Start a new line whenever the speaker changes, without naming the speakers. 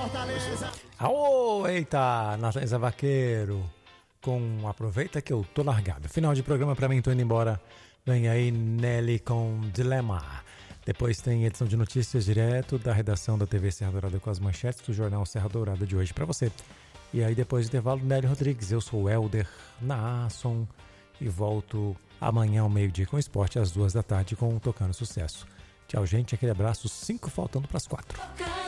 Fortaleza.
Aô, eita, Natalisa Vaqueiro, com Aproveita que eu tô largado. Final de programa pra mim, tô indo embora. Vem aí Nelly com Dilema. Depois tem edição de notícias direto da redação da TV Serra Dourada com as manchetes do Jornal Serra Dourada de hoje pra você. E aí depois do intervalo, Nelly Rodrigues. Eu sou o Helder Naasson e volto amanhã ao meio-dia com esporte às 2 da tarde com Tocando Sucesso. Tchau, gente. Aquele abraço. 5 faltando pras 4.